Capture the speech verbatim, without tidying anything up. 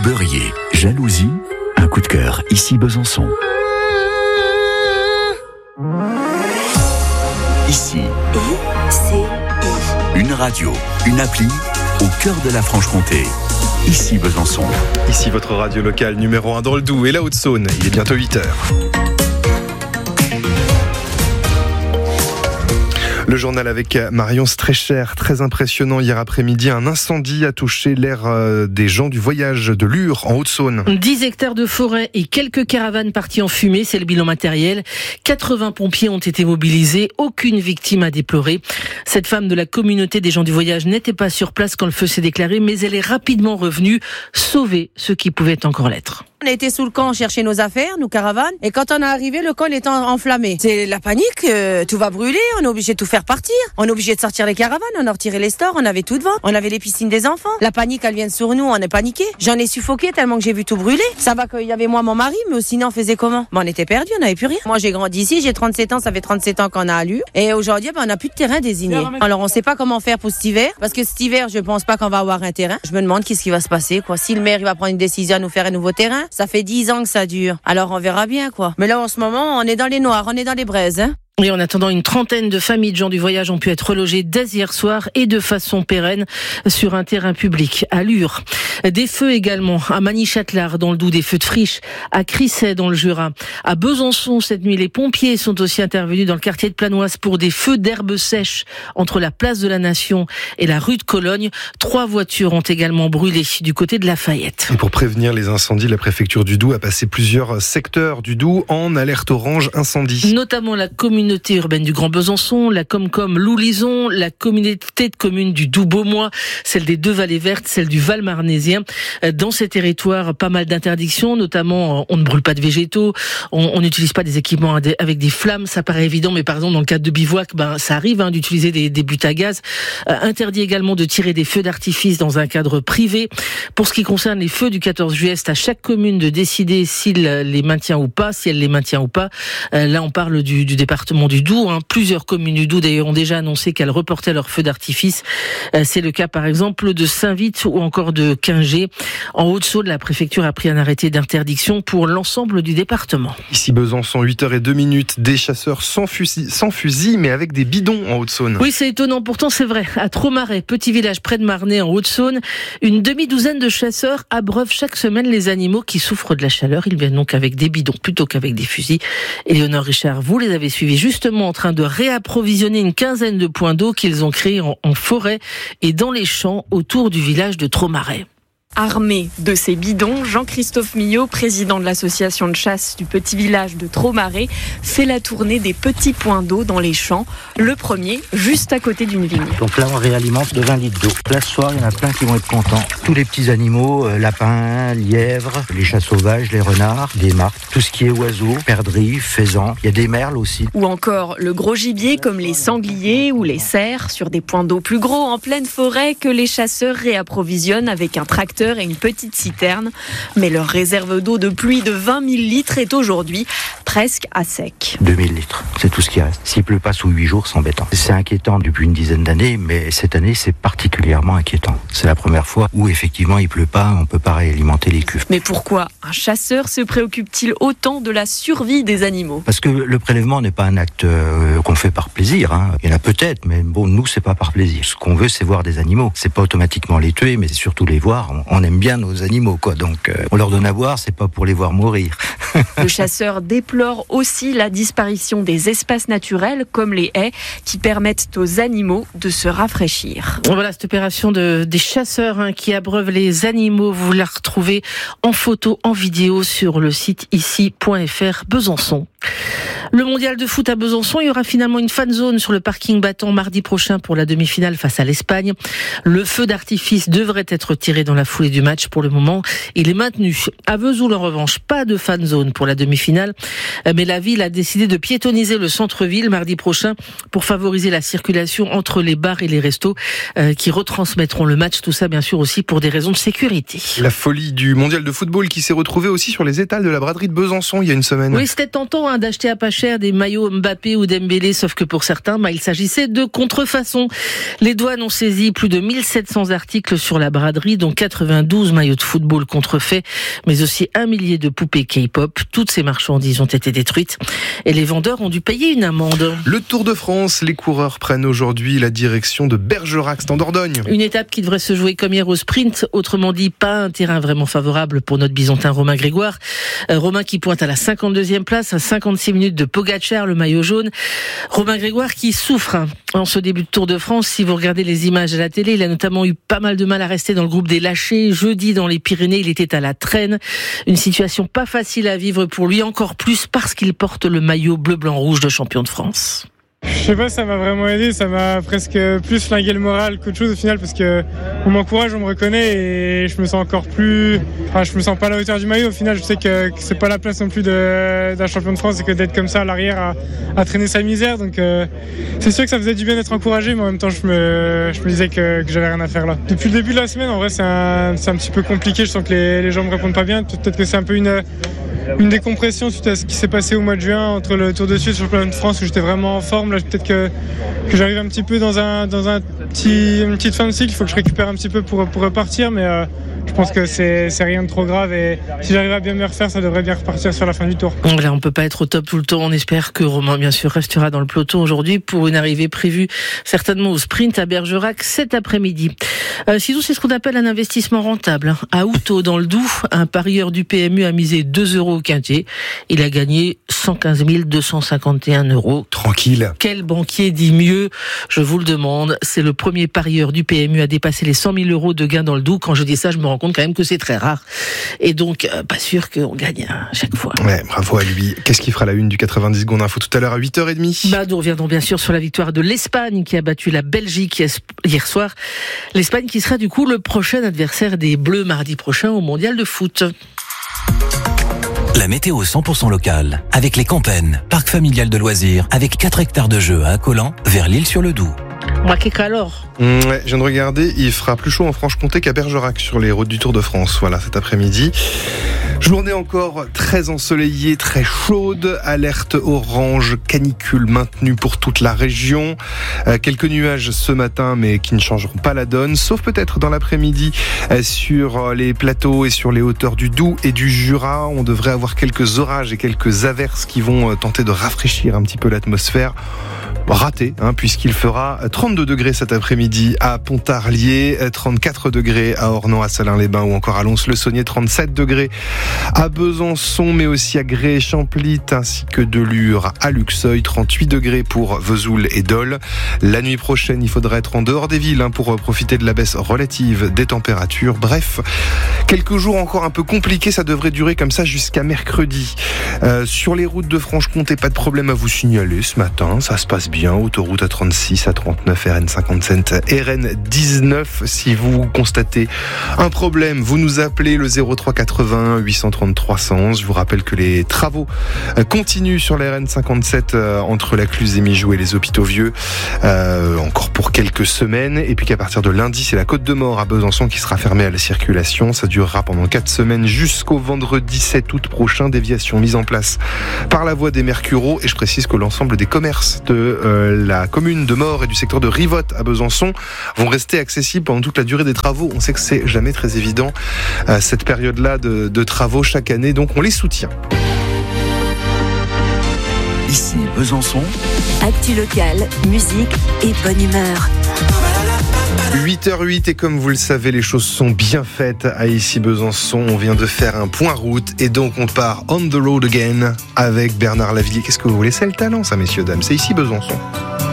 Beurrier, jalousie, un coup de cœur, ici Besançon. Ici, une radio, une appli, au cœur de la Franche-Comté. Ici Besançon. Ici votre radio locale numéro un dans le Doubs et la Haute-Saône. Il est bientôt huit heures. Le journal avec Marion Streicher, très impressionnant hier après-midi. Un incendie a touché l'aire des gens du voyage de Lure en Haute-Saône. dix hectares de forêt et quelques caravanes parties en fumée, c'est le bilan matériel. quatre-vingts pompiers ont été mobilisés, aucune victime à déplorer. Cette femme de la communauté des gens du voyage n'était pas sur place quand le feu s'est déclaré, mais elle est rapidement revenue sauver ceux qui pouvaient encore l'être. On a été sous le camp chercher nos affaires, nos caravanes, et quand on est arrivé, le camp il était enflammé. C'est la panique, euh, tout va brûler, on est obligé de tout faire partir. On est obligé de sortir les caravanes, on a retiré les stores, on avait tout devant, on avait les piscines des enfants. La panique, elle vient sur nous, on est paniqué. J'en ai suffoqué tellement que j'ai vu tout brûler. Ça va qu'il y avait moi, mon mari, mais sinon on faisait comment? Bon, on était perdus, on n'avait plus rien. Moi j'ai grandi ici, j'ai trente-sept ans, ça fait trente-sept ans qu'on a à Lure. Et aujourd'hui, ben, on n'a plus de terrain désigné. Alors on sait pas comment faire pour cet hiver, parce que cet hiver, je pense pas qu'on va avoir un terrain. Je me demande qu'est-ce qui va se passer, quoi. Si le maire il va prendre une décision à nous faire un nouveau terrain, ça fait dix ans que ça dure. Alors on verra bien, quoi. Mais là en ce moment, on est dans les noirs, on est dans les braises, hein. Et en attendant, une trentaine de familles de gens du voyage ont pu être relogées dès hier soir et de façon pérenne sur un terrain public à Lure. Des feux également à Magny-Châtelard dans le Doubs, des feux de friche à Crissay dans le Jura. À Besançon cette nuit, les pompiers sont aussi intervenus dans le quartier de Planoise pour des feux d'herbes sèches entre la place de la Nation et la rue de Cologne. Trois voitures ont également brûlé du côté de Lafayette. Et pour prévenir les incendies, la préfecture du Doubs a passé plusieurs secteurs du Doubs en alerte orange incendie. Notamment la commune communauté urbaine du Grand Besançon, la Comcom Loup-Lison, la communauté de communes du Doubs-Beaumois, celle des deux vallées vertes, celle du Val-Marnésien. Dans ces territoires, pas mal d'interdictions, notamment on ne brûle pas de végétaux, on n'utilise pas des équipements avec des flammes, ça paraît évident, mais par exemple dans le cadre de bivouac, ben, ça arrive hein, d'utiliser des, des buts à gaz. Euh, interdit également de tirer des feux d'artifice dans un cadre privé. Pour ce qui concerne les feux du quatorze juillet, c'est à chaque commune de décider s'il les maintient ou pas, si elle les maintient ou pas. Euh, là, on parle du, du département du Doubs. Hein. Plusieurs communes du Doubs, d'ailleurs, ont déjà annoncé qu'elles reportaient leurs feux d'artifice. Euh, c'est le cas, par exemple, de Saint-Vite ou encore de Quingé. En Haute-Saône, la préfecture a pris un arrêté d'interdiction pour l'ensemble du département. Ici Besançon, huit heures deux minutes, des chasseurs sans fusil, sans fusil, mais avec des bidons en Haute-Saône. Oui, c'est étonnant. Pourtant, c'est vrai. À Tromaret, petit village près de Marnay, en Haute-Saône, une demi-douzaine de chasseurs abreuvent chaque semaine les animaux qui souffrent de la chaleur. Ils viennent donc avec des bidons plutôt qu'avec des fusils. Éléonore Richard, vous les avez suivis justement en train de réapprovisionner une quinzaine de points d'eau qu'ils ont créés en, en forêt et dans les champs autour du village de Tromaret. Armé de ces bidons, Jean-Christophe Millot, président de l'association de chasse du petit village de Tromaret, fait la tournée des petits points d'eau dans les champs. Le premier, juste à côté d'une vigne. Donc là, on réalimente de vingt litres d'eau. Là, ce soir, il y en a plein qui vont être contents. Tous les petits animaux, euh, lapins, lièvres, les chats sauvages, les renards, des martres, tout ce qui est oiseaux, perdrix, faisans. Il y a des merles aussi. Ou encore le gros gibier comme les sangliers ou les cerfs sur des points d'eau plus gros en pleine forêt que les chasseurs réapprovisionnent avec un tracteur et une petite citerne. Mais leur réserve d'eau de pluie de vingt mille litres est aujourd'hui presque à sec. deux mille litres, c'est tout ce qui reste. S'il pleut pas sous huit jours, c'est embêtant. C'est inquiétant depuis une dizaine d'années, mais cette année, c'est particulièrement inquiétant. C'est la première fois où effectivement il pleut pas, on peut pas réalimenter les cuves. Mais pourquoi un chasseur se préoccupe-t-il autant de la survie des animaux ? Parce que le prélèvement n'est pas un acte euh, qu'on fait par plaisir. Hein. Il y en a peut-être, mais bon, nous, c'est pas par plaisir. Ce qu'on veut, c'est voir des animaux. C'est pas automatiquement les tuer, mais c'est surtout les voir. On aime bien nos animaux, quoi. Donc, euh, on leur donne à boire, c'est pas pour les voir mourir. Le chasseur déplore aussi la disparition des espaces naturels, comme les haies, qui permettent aux animaux de se rafraîchir. Voilà cette opération de, des chasseurs hein, qui abreuvent les animaux. Vous la retrouvez en photo, en vidéo sur le site ici point f r Besançon. Le mondial de foot à Besançon, il y aura finalement une fan zone sur le parking battant mardi prochain pour la demi-finale face à l'Espagne. Le feu d'artifice devrait être tiré dans la foulée du match. Pour le moment, il est maintenu. À Vesoul, en revanche, pas de fan zone pour la demi-finale. Mais la ville a décidé de piétoniser le centre-ville mardi prochain pour favoriser la circulation entre les bars et les restos euh, qui retransmettront le match. Tout ça, bien sûr, aussi pour des raisons de sécurité. La folie du mondial de football qui s'est retrouvée aussi sur les étals de la braderie de Besançon il y a une semaine. Oui, c'était tentant hein, d'acheter à pas cher cher des maillots Mbappé ou Dembélé, sauf que pour certains, bah, il s'agissait de contrefaçon. Les douanes ont saisi plus de mille sept cents articles sur la braderie, dont quatre-vingt-douze maillots de football contrefaits, mais aussi un millier de poupées K-pop. Toutes ces marchandises ont été détruites et les vendeurs ont dû payer une amende. Le Tour de France, les coureurs prennent aujourd'hui la direction de Bergerac, c'est en Dordogne. Une étape qui devrait se jouer comme hier au sprint, autrement dit pas un terrain vraiment favorable pour notre bisontin Romain Grégoire. Euh, Romain qui pointe à la cinquante-deuxième place, à cinquante-six minutes de Pogacar, le maillot jaune. Romain Grégoire qui souffre hein, en ce début de Tour de France. Si vous regardez les images à la télé, il a notamment eu pas mal de mal à rester dans le groupe des lâchés. Jeudi, dans les Pyrénées, il était à la traîne. Une situation pas facile à vivre pour lui, encore plus parce qu'il porte le maillot bleu-blanc-rouge de champion de France. Je sais pas, ça m'a vraiment aidé, ça m'a presque plus flingué le moral qu'autre chose au final, parce que on m'encourage, on me reconnaît et je me sens encore plus, enfin je me sens pas à la hauteur du maillot. Au final, je sais que, que c'est pas la place non plus de, d'un champion de France et que d'être comme ça à l'arrière à, à traîner sa misère. Donc euh, c'est sûr que ça faisait du bien d'être encouragé, mais en même temps je me, je me disais que, que j'avais rien à faire là. Depuis le début de la semaine, en vrai c'est un, c'est un petit peu compliqué. Je sens que les, les gens me répondent pas bien. Peut-être que c'est un peu une Une décompression suite à ce qui s'est passé au mois de juin entre le Tour de Suisse et le championnat de France où j'étais vraiment en forme. Là, peut-être que, que j'arrive un petit peu dans, un, dans un petit, une petite fin de cycle. Il faut que je récupère un petit peu pour, pour repartir, mais euh, je pense que c'est, c'est rien de trop grave et si j'arrive à bien me refaire, ça devrait bien repartir sur la fin du Tour. Là, on peut pas être au top tout le temps. On espère que Romain, bien sûr, restera dans le peloton aujourd'hui pour une arrivée prévue certainement au sprint à Bergerac cet après-midi. Euh, sinon, c'est ce qu'on appelle un investissement rentable. Hein. À Houtot, dans le Doubs, un parieur du P M U a misé deux euros au quintier. Il a gagné cent quinze mille deux cent cinquante et un euros. Tranquille. Quel banquier dit mieux? Je vous le demande. C'est le premier parieur du P M U à dépasser les cent mille euros de gains dans le Doubs. Quand je dis ça, je me rends compte quand même que c'est très rare. Et donc, euh, pas sûr qu'on gagne à chaque fois. Ouais, bravo à lui. Qu'est-ce qu'il fera la une du quatre-vingt-dix secondes info tout à l'heure à huit heures trente? Bah, nous reviendrons bien sûr sur la victoire de l'Espagne qui a battu la Belgique hier soir. L'Espagne qui sera du coup le prochain adversaire des Bleus mardi prochain au Mondial de foot. La météo cent pour cent locale, avec les Campennes, parc familial de loisirs, avec quatre hectares de jeux à Accolant, vers l'Île-sur-le-Doubs. Moi, qu'est-ce alors ? Ouais, je viens de regarder, il fera plus chaud en Franche-Comté qu'à Bergerac sur les routes du Tour de France. Voilà, cet après-midi. Journée encore très ensoleillée, très chaude. Alerte orange, canicule maintenue pour toute la région. Euh, quelques nuages ce matin, mais qui ne changeront pas la donne. Sauf peut-être dans l'après-midi euh, sur les plateaux et sur les hauteurs du Doubs et du Jura. On devrait avoir quelques orages et quelques averses qui vont euh, tenter de rafraîchir un petit peu l'atmosphère. Raté, hein, puisqu'il fera trente-deux degrés cet après-midi à Pontarlier, trente-quatre degrés à Ornans, à Salins-les-Bains ou encore à Lons-le-Saunier, trente-sept degrés à Besançon, mais aussi à Grès, Champlit, ainsi que de Lure à Luxeuil, trente-huit degrés pour Vesoul et Dole. La nuit prochaine, il faudra être en dehors des villes hein, pour profiter de la baisse relative des températures. Bref, quelques jours encore un peu compliqués, ça devrait durer comme ça jusqu'à mercredi. Euh, sur les routes de Franche-Comté, pas de problème à vous signaler ce matin, ça se passe bien. Autoroute A trente-six, A trente-neuf, R N cinquante-sept, R N dix-neuf. Si vous constatez un problème, vous nous appelez le zéro trois quatre-vingts huit cent trente trois cent. Je vous rappelle que les travaux continuent sur la R N cinquante-sept entre la Cluse des Mijoux et les Hôpitaux Vieux, euh, encore pour quelques semaines. Et puis qu'à partir de lundi, c'est la Côte de Mort à Besançon qui sera fermée à la circulation. Ça durera pendant quatre semaines jusqu'au vendredi sept août prochain. Déviation mise en place par la voie des Mercureaux. Et je précise que l'ensemble des commerces de Euh, la commune de Mort et du secteur de Rivotte à Besançon vont rester accessibles pendant toute la durée des travaux. On sait que c'est jamais très évident euh, cette période-là de, de travaux chaque année, donc on les soutient. Ici Besançon. Actu locale, musique et bonne humeur. huit heures huit et comme vous le savez, les choses sont bien faites à ici Besançon. On vient de faire un point route et donc on part on the road again avec Bernard Lavilliers. Qu'est-ce que vous voulez? C'est le talent ça, messieurs, dames. C'est ici Besançon.